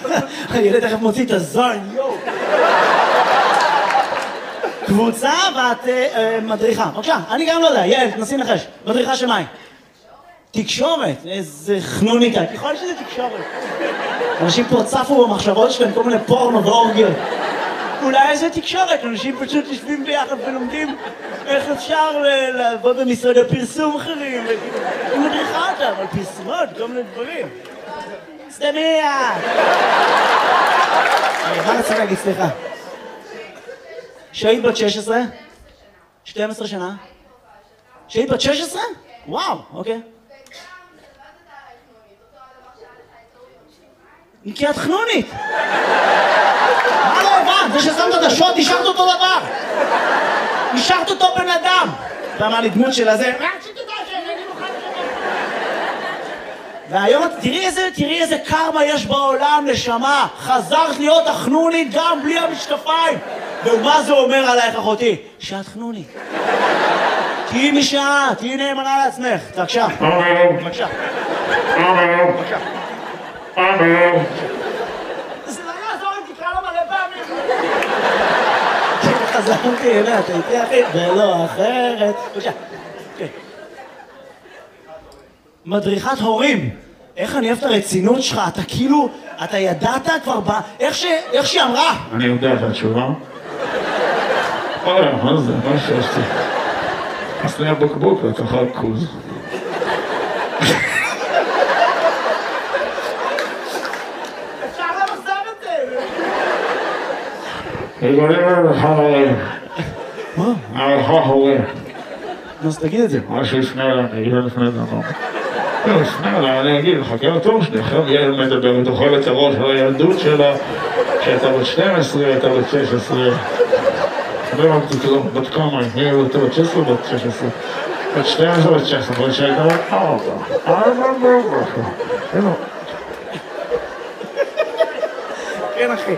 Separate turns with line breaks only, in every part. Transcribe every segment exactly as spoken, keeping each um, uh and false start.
הילד תכף מוציא את הזון, יואו. קבוצה ואת מדריכה. בבקשה, אני גם לא יודע, יעל, תנסי לנחש. מדריכה של מה? תקשורת. איזה חנוניקה. ככל שזה תקשורת. אנשים פה צפו במחשבות שלהם כל מיני פורנו ואורגיות. אולי איזה תקשורת, אנשים פשוט יושבים ביחד ולומדים איך אפשר לעבוד במשרדי פרסום אחרים. היא מדריכה אותם על פרסומות, כל מיני דברים. סתמיה! מה רצה להגיד, סליחה? שהיית בת שש עשרה? שתים עשרה שנה? שהיית בת שש עשרה? וואו, אוקיי. כי את חנונית! מה לא הבנת? זה ששמת את השוט, נשארת אותו דבר! נשארת אותו בן אדם! ואמר לי דמות של הזה... והיום, תראי איזה, תראי איזה קרמה יש בעולם, נשמה. חזרת להיות החנונית גם בלי המשקפיים. ומה זה אומר עלייך, אחותי? שאת חנונית. תהיי משעה, תהיי נאמנה לעצמך. בבקשה. בבקשה. בבקשה. זה לא יעזור אם תקרא לו מלא פעמים. חזרתי אליה, אתה איתי אחי, ולא אחרת. בבקשה. מדריכת הורים. איך אני אוהב את הרצינות שלך, אתה כאילו, אתה ידעת כבר ב... איך ש... איך שהיא אמרה?
אני יודע את התשובה. אוי, מה זה? מה שעשתי? עשתי הבקבוק לתוכל כוז.
אפשר למחזר את זה!
יגולים לך הורים.
מה?
לך הורים.
אז תגיד את זה.
מה שיפנה אליי, אני אגיד לפני זה. לא, יפנה אליי, אני אגיד, חכה אותו שניכם, ילד מדבר, ותאכל את הראש על הילדות שלה, שהייתה בת שתים עשרה, הייתה בת שש עשרה. לא אמרתי כלום, בת כמה, היא הייתה בת שש עשרה, בת שש עשרה. בת שתים עשרה, בת שש עשרה, בת שהייתה בת ארבע. ארבע בארבע. הנה.
כן, אחי.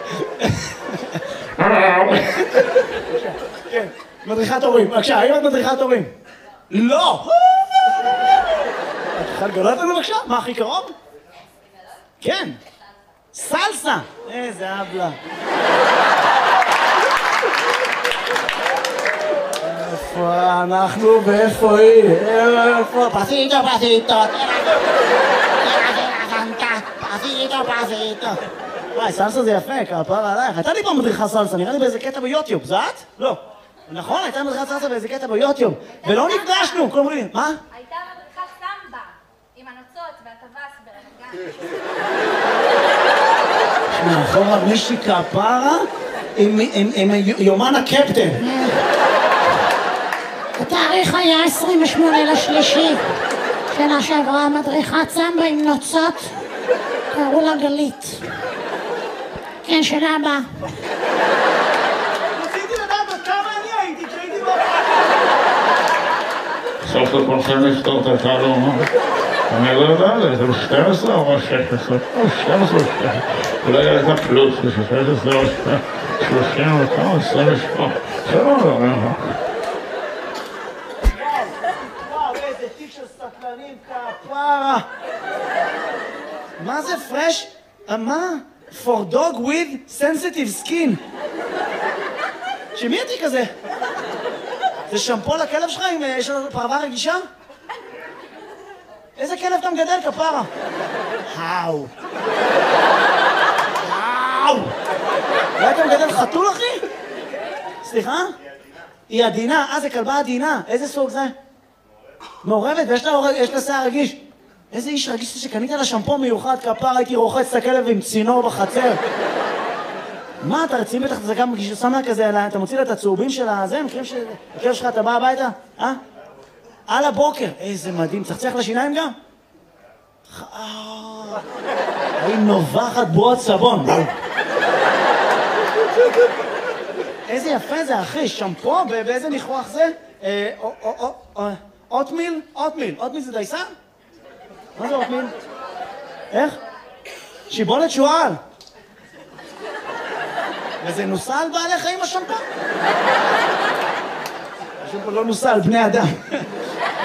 כן, מדריכת הורים. בבקשה, האם את מדריכת הורים? לא! את יכולה לגלות לנו בבקשה? מה הכי קרוב? כן. סלסה! איזה אבלה. איפה אנחנו ואיפה היא? איפה? פסיטו, פסיטו. פסיטו, פסיטו. וואי, סלסה זה יפה, כפרה עלייך. הייתה לי פעם מדריכה סלסה, נראה לי באיזה קטע ביוטיוב, זה את? לא. נכון, הייתה מדריכת סלסה באיזה קטע ביוטיוב. ולא נפגשנו, כל אומרים, מה?
הייתה מדריכת סמבה, עם הנוצות והטווס ברמת גן.
מאחורה מישהי כפרה עם יומן הקפטן.
התאריך היה עשרים ושמונה לשלישי. שנה שעברה מדריכת סמבה עם נוצות. קראו לה גלית. כן, שנה הבאה.
רציתי לדעת עוד כמה אני הייתי כשהייתי בבית.
סוף לכולכם לפתור את התעלום, אני לא יודע, זה שתים עשרה או שש עשרה? או שתים עשרה או שתים עשרה. אולי הייתה פלוס, זה שש עשרה או שלושים וכמה, עשרים ושמונה. זה לא יודע.
וואו, איזה תיק של סטלנים כפרה. מה זה פרש? מה? For dog with sensitive skin. שמי התיק הזה? זה שמפו לכלב שלך אם יש לו פרווה רגישה? איזה כלב אתה מגדל כפרה? האו. האו. אולי אתה מגדל חתול אחי? סליחה? היא עדינה. אה, זה כלבה עדינה. איזה סוג זה? מעורבת ויש לה שיער רגיש. איזה איש רגיש שקנית לה שמפו מיוחד כפרה, הייתי רוחץ את הכלב עם צינור בחצר. מה, אתה רציני בטח, זה גם שם לה כזה, אתה מוציא לה את הצהובים של הזה, מכירים שהכלב שלך, אתה בא הביתה? אה? על הבוקר. איזה מדהים, צחצח לשיניים גם? היא נובחת בועות סבון. איזה יפה זה, אחי, שמפו, באיזה ניחוח זה? אוטמיל? אוטמיל. אוטמיל זה דייסה? מה זה אוטמיל? איך? שיבולת שועל. וזה נוסע על בעלי חיים השמפה? השמפה לא נוסע על בני אדם.